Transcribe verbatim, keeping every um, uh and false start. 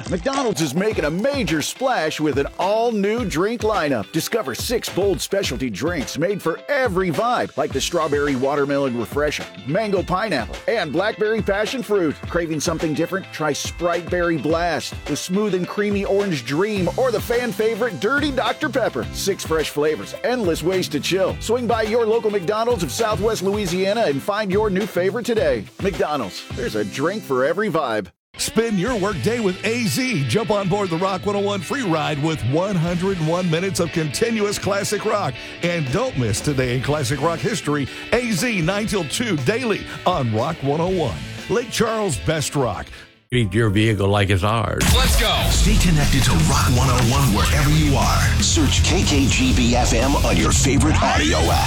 McDonald's is making a major splash with an all-new drink lineup. Discover six bold specialty drinks made for every vibe, like the Strawberry Watermelon Refresher, Mango Pineapple, and Blackberry Passion Fruit. Craving something different? Try Sprite Berry Blast, the Smooth and Creamy Orange Dream, or the fan favorite Dirty Doctor Pepper. Six fresh flavors, endless ways to chill. Swing by your local McDonald's of Southwest Louisiana and find your new favorite today. McDonald's, there's a drink for every vibe. Spin your workday with A Z. Jump on board the Rock one oh one free ride with one hundred one minutes of continuous classic rock. And don't miss Today in Classic Rock History, A Z nine till two daily on Rock one oh one. Lake Charles' best rock. Treat your vehicle like it's ours. Let's go. Stay connected to Rock one oh one wherever you are. Search K K G B F M on your favorite audio app.